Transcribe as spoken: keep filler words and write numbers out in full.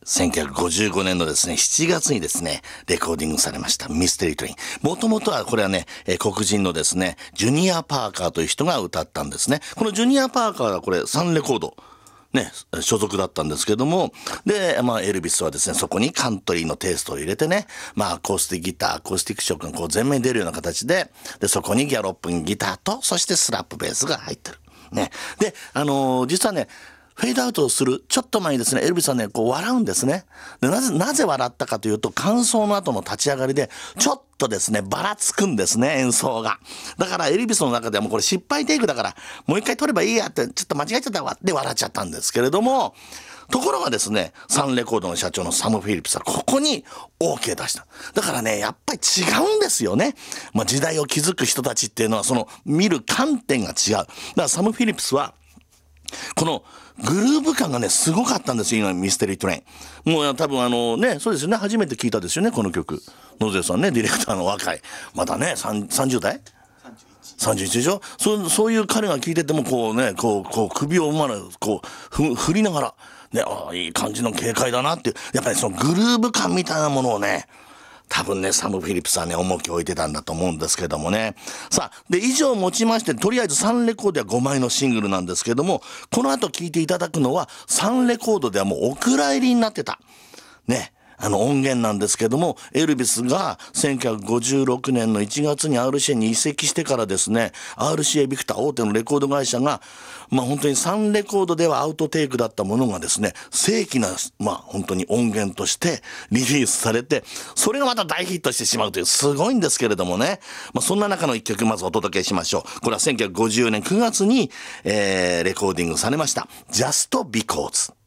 せんきゅうひゃくごじゅうごねんのですね、しちがつにですね、レコーディングされましたミステリートレイン。もともとはこれはね、えー、黒人のですね、ジュニア・パーカーという人が歌ったんですね。このジュニア・パーカーはこれさんレコード。ね、所属だったんですけども、で、まあ、エルビスはですね、そこにカントリーのテイストを入れてね、まあ、アコースティックギター、アコースティック色がこう前面に出るような形で、で、そこにギャロップギターと、そしてスラップベースが入ってる。ね。で、あのー、実はね、フェードアウトをするちょっと前にですね、エルビスはね、こう笑うんですね。で、なぜ、なぜ笑ったかというと、感想の後の立ち上がりで、ちょっとですね、ばらつくんですね、演奏が。だから、エルビスの中ではもうこれ失敗テイクだから、もう一回撮ればいいやって、ちょっと間違えちゃったわって笑っちゃったんですけれども、ところがですね、サンレコードの社長のサム・フィリップスはここに OK 出した。だからね、やっぱり違うんですよね。まあ、時代を築く人たちっていうのは、その見る観点が違う。だからサム・フィリップスは、このグルーヴ感がねすごかったんですよ、今ミステリートレイン。もう多分あのね、そうですよね、初めて聞いたですよね、この曲。野瀬さんね、ディレクターの若い、まだねさんじゅう代さんじゅういちでしょ。そ, そういう彼が聞いててもこうね、こうこう首をまるこうふ振りながらね、ああいい感じの軽快だなっていう、やっぱりそのグルーヴ感みたいなものをね、多分ね、サム・フィリップスはね、重きを置いてたんだと思うんですけどもね。さあ、で、以上をもちまして、とりあえずさんレコードはごまいのシングルなんですけども、この後聴いていただくのは、さんレコードではもうお蔵入りになってた。ね。あの音源なんですけども、エルビスがせんきゅうひゃくごじゅうろくねんのいちがつに アールシーエー に移籍してからですね、アールシーエー ビクター大手のレコード会社が、まあ本当にさんレコードではアウトテイクだったものがですね、正規な、まあ本当に音源としてリリースされて、それがまた大ヒットしてしまうという、すごいんですけれどもね。まあそんな中の一曲まずお届けしましょう。これはせんきゅうひゃくごじゅうねんくがつに、えー、レコーディングされました。Just Because。